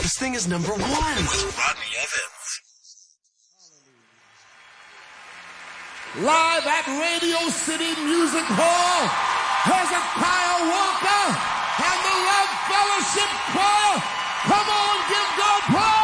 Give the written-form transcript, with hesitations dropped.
This thing is number 1. With Rodney Evans. Live at Radio City Music Hall, Hezekiah Walker and the Love Fellowship Choir. Come on, give God praise.